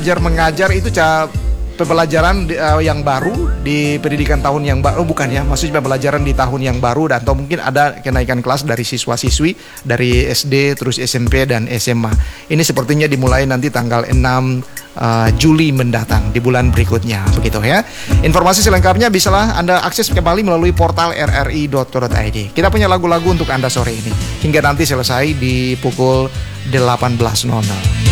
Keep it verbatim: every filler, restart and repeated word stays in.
Belajar mengajar itu ca pembelajaran uh, yang baru di pendidikan tahun yang baru, oh, bukan ya, maksudnya pembelajaran di tahun yang baru, dan atau mungkin ada kenaikan kelas dari siswa-siswi dari S D terus S M P dan S M A. Ini sepertinya dimulai nanti tanggal enam uh, Juli mendatang di bulan berikutnya, begitu ya. Informasi selengkapnya bisalah Anda akses kembali melalui portal r r i dot co dot i d. Kita punya lagu-lagu untuk Anda sore ini hingga nanti selesai di pukul delapan belas nol nol.